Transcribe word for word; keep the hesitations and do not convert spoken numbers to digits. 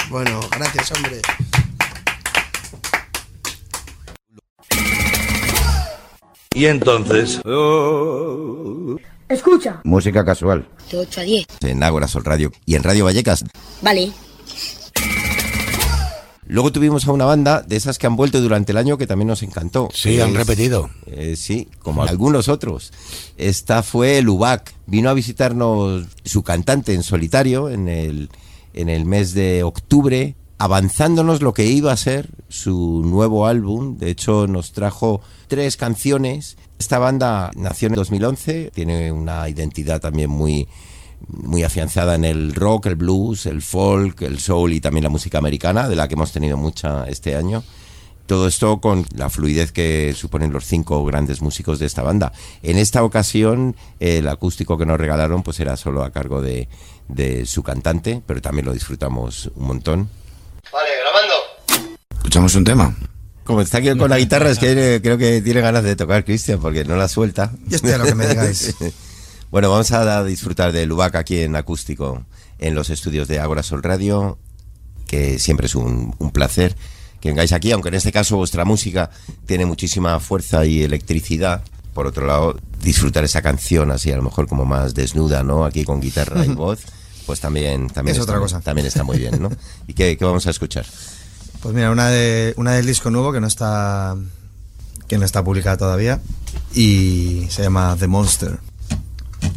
Bueno, gracias, hombre. Y entonces... Escucha. Música casual. De ocho a diez. En Ágora Sol Radio y en Radio Vallecas. Vale. Luego tuvimos a una banda de esas que han vuelto durante el año que también nos encantó. Sí, es, han repetido. Eh, sí, como algunos otros. Esta fue Lubac. Vino a visitarnos su cantante en solitario en el, en el mes de octubre, avanzándonos lo que iba a ser su nuevo álbum. De hecho, nos trajo tres canciones. Esta banda nació en dos mil once, tiene una identidad también muy, muy afianzada en el rock, el blues, el folk, el soul y también la música americana, de la que hemos tenido mucha este año. Todo esto con la fluidez que suponen los cinco grandes músicos de esta banda. En esta ocasión, el acústico que nos regalaron pues era solo a cargo de, de su cantante, pero también lo disfrutamos un montón. Vale, grabando. Escuchamos un tema. Como está aquí con la guitarra, es que creo que tiene ganas de tocar Cristian, porque no la suelta. Yo estoy a lo que me digáis. Bueno, vamos a disfrutar de Lubac aquí en acústico, en los estudios de Ágora Sol Radio, que siempre es un, un placer que vengáis aquí, aunque en este caso vuestra música tiene muchísima fuerza y electricidad. Por otro lado, disfrutar esa canción así, a lo mejor como más desnuda, ¿no? Aquí con guitarra y voz, pues también, también, es está, otra cosa. también está muy bien, ¿no? ¿Y qué, qué vamos a escuchar? Pues mira, una de una del disco nuevo que no está que no está publicada todavía y se llama The Monster.